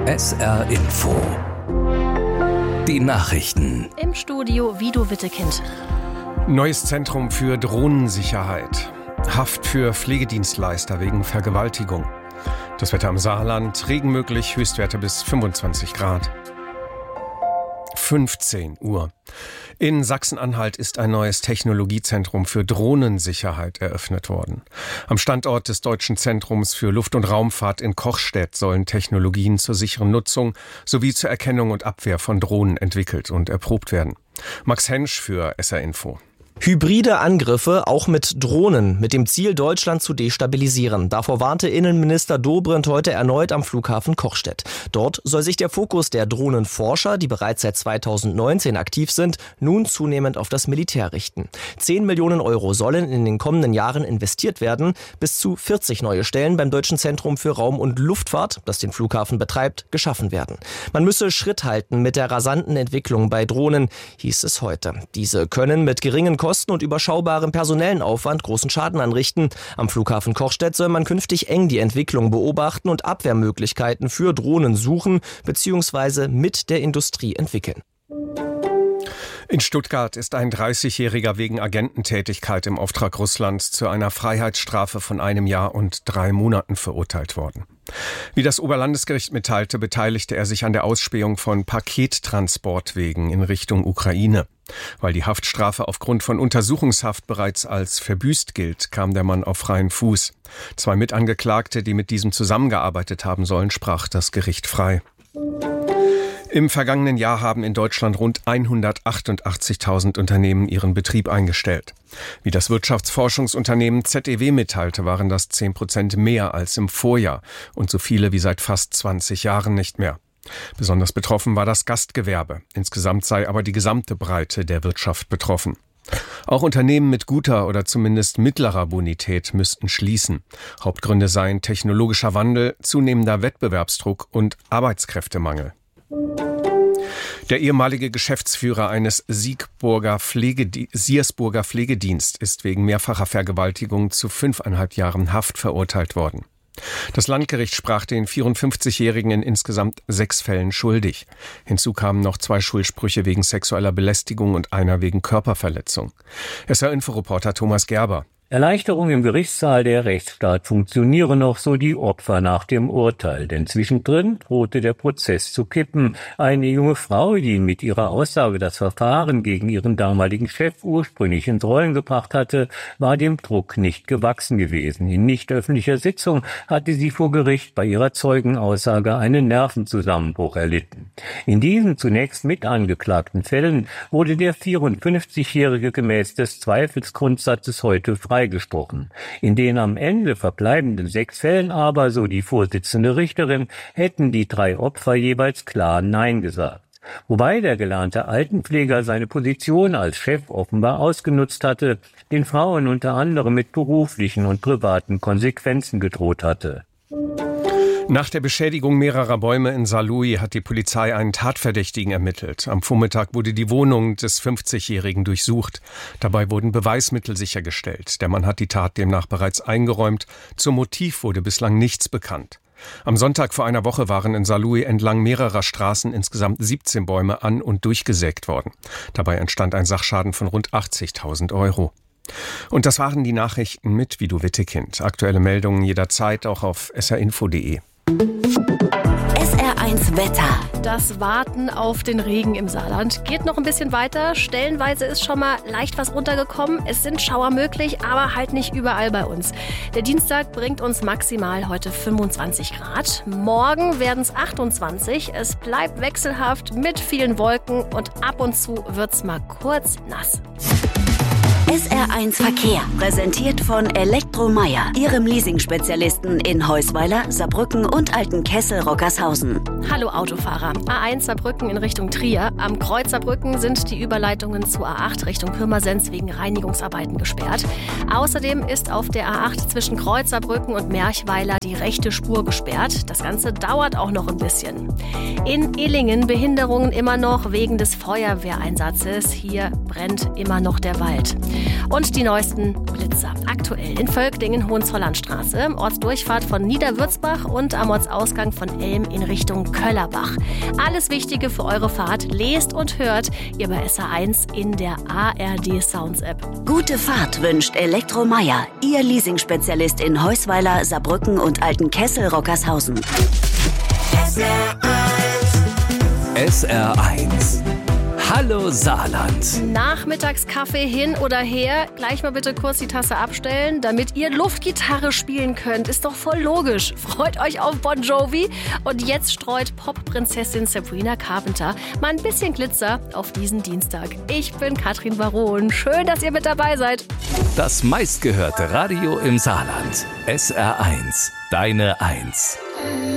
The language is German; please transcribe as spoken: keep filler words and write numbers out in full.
S R Info. Die Nachrichten. Im Studio Vido Wittekind. Neues Zentrum für Drohnensicherheit. Haft für Pflegedienstleister wegen Vergewaltigung. Das Wetter im Saarland, Regen möglich, Höchstwerte bis fünfundzwanzig Grad. fünfzehn Uhr. In Sachsen-Anhalt ist ein neues Technologiezentrum für Drohnensicherheit eröffnet worden. Am Standort des Deutschen Zentrums für Luft- und Raumfahrt in Kochstedt sollen Technologien zur sicheren Nutzung sowie zur Erkennung und Abwehr von Drohnen entwickelt und erprobt werden. Max Hensch für S R Info. Hybride Angriffe, auch mit Drohnen, mit dem Ziel, Deutschland zu destabilisieren. Davor warnte Innenminister Dobrindt heute erneut am Flughafen Kochstedt. Dort soll sich der Fokus der Drohnenforscher, die bereits seit zweitausendneunzehn aktiv sind, nun zunehmend auf das Militär richten. Zehn Millionen Euro sollen in den kommenden Jahren investiert werden. Bis zu vierzig neue Stellen beim Deutschen Zentrum für Raum- und Luftfahrt, das den Flughafen betreibt, geschaffen werden. Man müsse Schritt halten mit der rasanten Entwicklung bei Drohnen, hieß es heute. Diese können mit geringen Kosten Kosten und überschaubarem personellen Aufwand großen Schaden anrichten. Am Flughafen Kochstedt soll man künftig eng die Entwicklung beobachten und Abwehrmöglichkeiten für Drohnen suchen bzw. mit der Industrie entwickeln. In Stuttgart ist ein dreißigjähriger wegen Agententätigkeit im Auftrag Russlands zu einer Freiheitsstrafe von einem Jahr und drei Monaten verurteilt worden. Wie das Oberlandesgericht mitteilte, beteiligte er sich an der Ausspähung von Pakettransportwegen in Richtung Ukraine. Weil die Haftstrafe aufgrund von Untersuchungshaft bereits als verbüßt gilt, kam der Mann auf freien Fuß. Zwei Mitangeklagte, die mit diesem zusammengearbeitet haben sollen, sprach das Gericht frei. Im vergangenen Jahr haben in Deutschland rund hundertachtundachtzigtausend Unternehmen ihren Betrieb eingestellt. Wie das Wirtschaftsforschungsunternehmen Z E W mitteilte, waren das zehn Prozent mehr als im Vorjahr und so viele wie seit fast zwanzig Jahren nicht mehr. Besonders betroffen war das Gastgewerbe. Insgesamt sei aber die gesamte Breite der Wirtschaft betroffen. Auch Unternehmen mit guter oder zumindest mittlerer Bonität müssten schließen. Hauptgründe seien technologischer Wandel, zunehmender Wettbewerbsdruck und Arbeitskräftemangel. Der ehemalige Geschäftsführer eines Siegburger Pflegedi- Siersburger Pflegedienst ist wegen mehrfacher Vergewaltigung zu fünfeinhalb Jahren Haft verurteilt worden. Das Landgericht sprach den vierundfünfzigjährigen in insgesamt sechs Fällen schuldig. Hinzu kamen noch zwei Schuldsprüche wegen sexueller Belästigung und einer wegen Körperverletzung. S R-Info-Reporter Thomas Gerber. Erleichterung im Gerichtssaal, der Rechtsstaat funktioniere noch, so die Opfer nach dem Urteil. Denn zwischendrin drohte der Prozess zu kippen. Eine junge Frau, die mit ihrer Aussage das Verfahren gegen ihren damaligen Chef ursprünglich ins Rollen gebracht hatte, war dem Druck nicht gewachsen gewesen. In nicht öffentlicher Sitzung hatte sie vor Gericht bei ihrer Zeugenaussage einen Nervenzusammenbruch erlitten. In diesen zunächst mit angeklagten Fällen wurde der vierundfünfzigjährige gemäß des Zweifelsgrundsatzes heute frei gesprochen. In den am Ende verbleibenden sechs Fällen aber, so die Vorsitzende Richterin, hätten die drei Opfer jeweils klar Nein gesagt. Wobei der gelernte Altenpfleger seine Position als Chef offenbar ausgenutzt hatte, den Frauen unter anderem mit beruflichen und privaten Konsequenzen gedroht hatte. Nach der Beschädigung mehrerer Bäume in Saarlouis hat die Polizei einen Tatverdächtigen ermittelt. Am Vormittag wurde die Wohnung des fünfzigjährigen durchsucht. Dabei wurden Beweismittel sichergestellt. Der Mann hat die Tat demnach bereits eingeräumt. Zum Motiv wurde bislang nichts bekannt. Am Sonntag vor einer Woche waren in Saarlouis entlang mehrerer Straßen insgesamt siebzehn Bäume an- und durchgesägt worden. Dabei entstand ein Sachschaden von rund achtzigtausend Euro. Und das waren die Nachrichten mit Vido Wittekind. Aktuelle Meldungen jederzeit auch auf s r info punkt d e. S R eins Wetter. Das Warten auf den Regen im Saarland geht noch ein bisschen weiter. Stellenweise ist schon mal leicht was runtergekommen. Es sind Schauer möglich, aber halt nicht überall bei uns. Der Dienstag bringt uns maximal heute fünfundzwanzig Grad. Morgen werden es achtundzwanzig. Es bleibt wechselhaft mit vielen Wolken und ab und zu wird's mal kurz nass. S R eins Verkehr, präsentiert von Elektromeyer, Ihrem Leasing-Spezialisten in Heusweiler, Saarbrücken und Altenkessel-Rockershausen. Hallo Autofahrer. A eins Saarbrücken in Richtung Trier. Am Kreuz Saarbrücken sind die Überleitungen zur A acht Richtung Pirmasens wegen Reinigungsarbeiten gesperrt. Außerdem ist auf der A acht zwischen Kreuz Saarbrücken und Merchweiler die rechte Spur gesperrt. Das Ganze dauert auch noch ein bisschen. In Illingen Behinderungen immer noch wegen des Feuerwehreinsatzes. Hier brennt immer noch der Wald. Und die neuesten Blitzer. Aktuell in Völklingen, Hohenzollernstraße, Ortsdurchfahrt von Niederwürzbach und am Ortsausgang von Elm in Richtung Köllerbach. Alles Wichtige für eure Fahrt lest und hört ihr bei S R eins in der A R D Sounds App. Gute Fahrt wünscht Elektromeyer, Ihr Leasingspezialist in Heusweiler, Saarbrücken und Altenkessel-Rockershausen. S R eins. Hallo Saarland. Nachmittagskaffee hin oder her, gleich mal bitte kurz die Tasse abstellen, damit ihr Luftgitarre spielen könnt. Ist doch voll logisch. Freut euch auf Bon Jovi. Und jetzt streut Pop-Prinzessin Sabrina Carpenter mal ein bisschen Glitzer auf diesen Dienstag. Ich bin Katrin Baron. Schön, dass ihr mit dabei seid. Das meistgehörte Radio im Saarland. S R eins. Deine Eins.